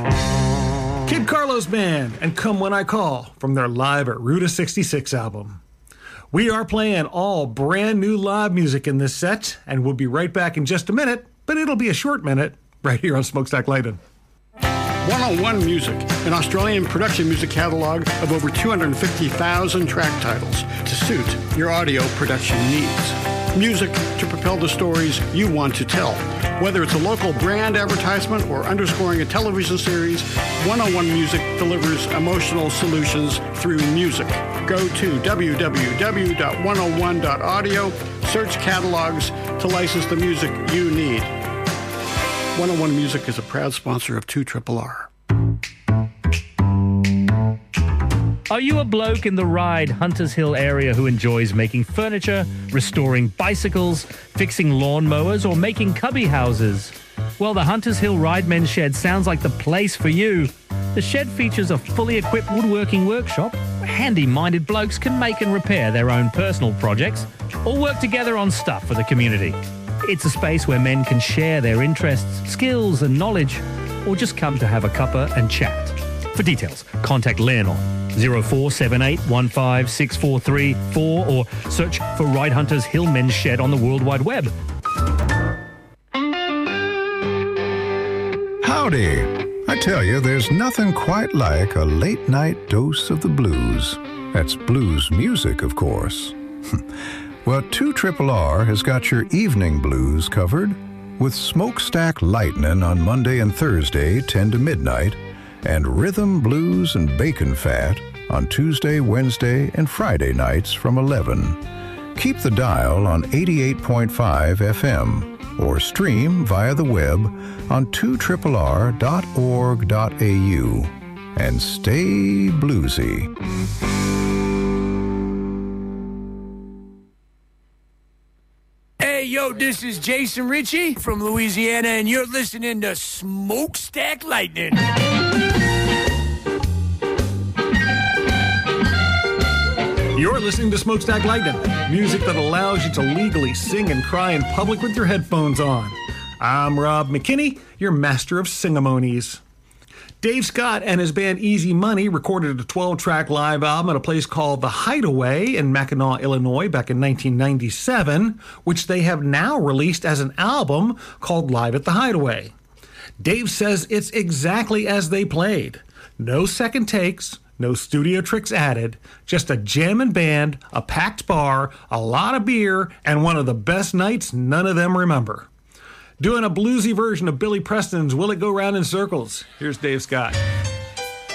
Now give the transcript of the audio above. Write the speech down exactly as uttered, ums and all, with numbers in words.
Kid Carlos Band and Come When I Call from their Live at Ruta sixty-six album. We are playing all brand new live music in this set, and we'll be right back in just a minute, but it'll be a short minute right here on Smokestack Lightning. one oh one Music, an Australian production music catalog of over two hundred fifty thousand track titles to suit your audio production needs. Music to propel the stories you want to tell. Whether it's a local brand advertisement or underscoring a television series, one oh one Music delivers emotional solutions through music. Go to w w w dot one oh one dot audio, search catalogs to license the music you need. one oh one Music is a proud sponsor of two R R. Are you a bloke in the Ryde, Hunters Hill area who enjoys making furniture, restoring bicycles, fixing lawnmowers, or making cubby houses? Well, the Hunters Hill Ryde Men's Shed sounds like the place for you. The shed features a fully equipped woodworking workshop where handy-minded blokes can make and repair their own personal projects or work together on stuff for the community. It's a space where men can share their interests, skills and knowledge, or just come to have a cuppa and chat. For details, contact Len on zero four seven eight one five six four three four or search for Ryde Hunters Hill Men's Shed on the World Wide Web. Howdy. I tell you, there's nothing quite like a late-night dose of the blues. That's blues music, of course. Well, two R R has got your evening blues covered with Smokestack Lightning on Monday and Thursday, ten to midnight, and Rhythm, Blues, and Bacon Fat on Tuesday, Wednesday, and Friday nights from eleven. Keep the dial on eighty-eight point five F M or stream via the web on two R R dot org dot A U. And stay bluesy. Hey, yo, this is Jason Ritchie from Louisiana, and you're listening to Smokestack Lightning. You're listening to Smokestack Lightning, music that allows you to legally sing and cry in public with your headphones on. I'm Rob McKinney, your master of singamonies. Dave Scott and his band Easy Money recorded a twelve-track live album at a place called The Hideaway in Mackinac, Illinois back in nineteen ninety-seven, which they have now released as an album called Live at the Hideaway. Dave says it's exactly as they played. No second takes, no studio tricks added, just a jammin' band, a packed bar, a lot of beer, and one of the best nights none of them remember. Doing a bluesy version of Billy Preston's Will It Go Round in Circles. Here's Dave Scott.